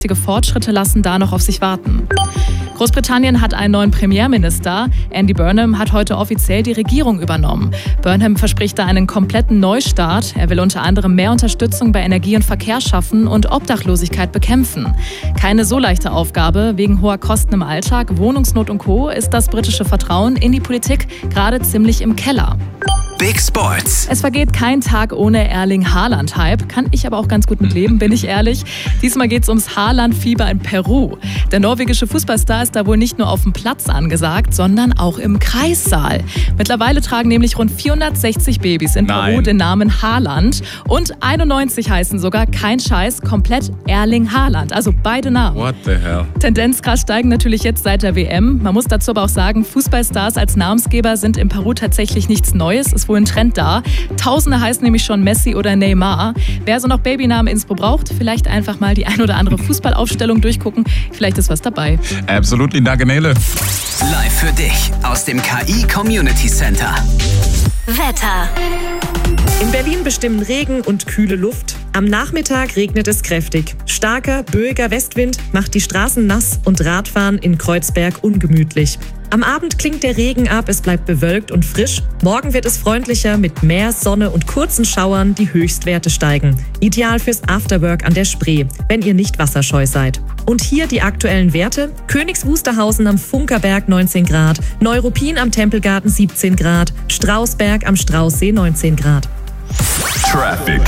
Fortschritte lassen da noch auf sich warten. Großbritannien hat einen neuen Premierminister. Andy Burnham hat heute offiziell die Regierung übernommen. Burnham verspricht da einen kompletten Neustart. Er will unter anderem mehr Unterstützung bei Energie und Verkehr schaffen und Obdachlosigkeit bekämpfen. Keine so leichte Aufgabe. Wegen hoher Kosten im Alltag, Wohnungsnot und Co. ist das britische Vertrauen in die Politik gerade ziemlich im Keller. Big Sports. Es vergeht kein Tag ohne Erling-Haaland-Hype. Kann ich aber auch ganz gut mit leben, bin ich ehrlich. Diesmal geht es ums Haaland-Fieber in Peru. Der norwegische Fußballstar ist da wohl nicht nur auf dem Platz angesagt, sondern auch im Kreissaal. Mittlerweile tragen nämlich rund 460 Babys in Peru den Namen Haaland. Und 91 heißen sogar, kein Scheiß, komplett Erling Haaland. Also beide Namen. What the hell? Tendenzkrass steigen natürlich jetzt seit der WM. Man muss dazu aber auch sagen, Fußballstars als Namensgeber sind in Peru tatsächlich nichts Neues. Ist wohl ein Trend da. Tausende heißen nämlich schon Messi oder Neymar. Wer so noch Babynamen Inspo braucht, vielleicht einfach mal die ein oder andere Fußballaufstellung durchgucken. Vielleicht ist was dabei. Absolutely, danke Nele. Live für dich aus dem KI Community Center. Wetter. In Berlin bestimmen Regen und kühle Luft. Am Nachmittag regnet es kräftig. Starker, böiger Westwind macht die Straßen nass und Radfahren in Kreuzberg ungemütlich. Am Abend klingt der Regen ab, es bleibt bewölkt und frisch. Morgen wird es freundlicher mit mehr Sonne und kurzen Schauern, die Höchstwerte steigen. Ideal fürs Afterwork an der Spree, wenn ihr nicht wasserscheu seid. Und hier die aktuellen Werte. Königs Wusterhausen am Funkerberg 19 Grad, Neuruppin am Tempelgarten 17 Grad, Strausberg am Straußsee 19 Grad. Traffic.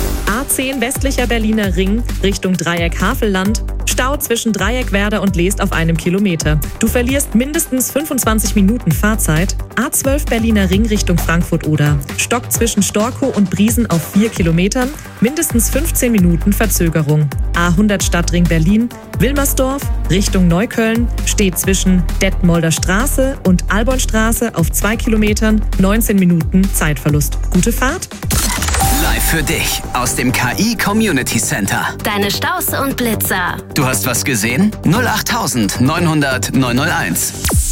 A10 westlicher Berliner Ring Richtung Dreieck Havelland. Stau zwischen Dreieck Werder und Leest auf 1 Kilometer. Du verlierst mindestens 25 Minuten Fahrzeit. A12 Berliner Ring Richtung Frankfurt-Oder. Stock zwischen Storkow und Briesen auf 4 Kilometern. Mindestens 15 Minuten Verzögerung. A100 Stadtring Berlin. Wilmersdorf Richtung Neukölln steht zwischen Detmolder Straße und Albornstraße auf 2 Kilometern. 19 Minuten Zeitverlust. Gute Fahrt. Live für dich aus dem KI Community Center. Deine Staus und Blitzer. Du hast was gesehen? 08900 901.